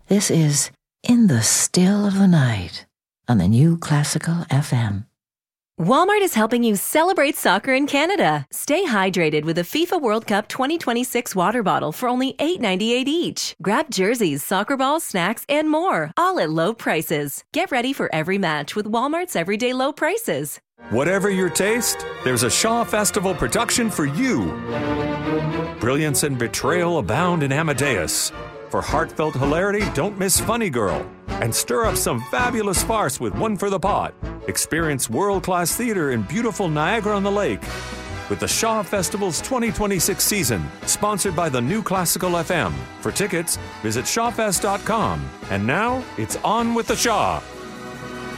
This is In the Still of the Night on the New Classical FM. Walmart is helping you celebrate soccer in Canada. Stay hydrated with a FIFA World Cup 2026 water bottle for only $8.98 each. Grab jerseys, soccer balls, snacks, and more, all at low prices. Get ready for every match with Walmart's everyday low prices. Whatever your taste, there's a Shaw Festival production for you. Brilliance and betrayal abound in Amadeus. For heartfelt hilarity, don't miss Funny Girl. And stir up some fabulous farce with One for the Pot. Experience world-class theater in beautiful Niagara-on-the-Lake. With the Shaw Festival's 2026 season, sponsored by the New Classical FM. For tickets, visit shawfest.com. And now, it's on with the Shaw.